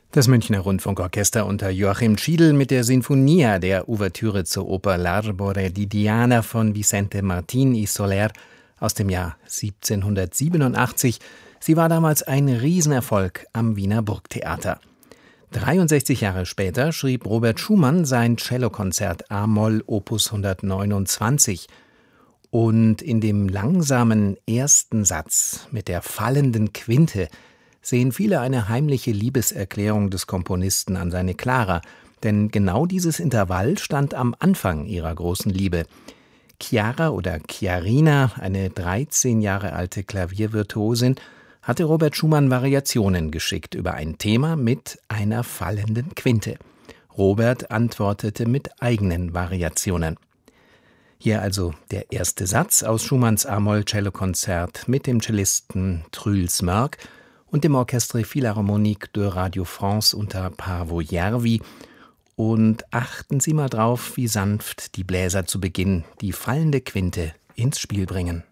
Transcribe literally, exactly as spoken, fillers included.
Das Münchner Rundfunkorchester unter Joachim Schiedl mit der Sinfonia der Ouvertüre zur Oper L'Arbore di Diana von Vicente Martín y Soler aus dem Jahr siebzehnhundertsiebenundachtzig. Sie war damals ein Riesenerfolg am Wiener Burgtheater. dreiundsechzig Jahre später schrieb Robert Schumann sein Cellokonzert a-Moll Opus hundertneunundzwanzig. Und in dem langsamen ersten Satz mit der fallenden Quinte sehen viele eine heimliche Liebeserklärung des Komponisten an seine Clara, denn genau dieses Intervall stand am Anfang ihrer großen Liebe. Chiara oder Chiarina, eine dreizehn Jahre alte Klaviervirtuosin, hatte Robert Schumann Variationen geschickt über ein Thema mit einer fallenden Quinte. Robert antwortete mit eigenen Variationen. Hier also der erste Satz aus Schumanns a-Moll-Cellokonzert mit dem Cellisten Truls Mörk und dem Orchestre Philharmonique de Radio France unter Paavo Järvi. Und achten Sie mal drauf, wie sanft die Bläser zu Beginn die fallende Quinte ins Spiel bringen.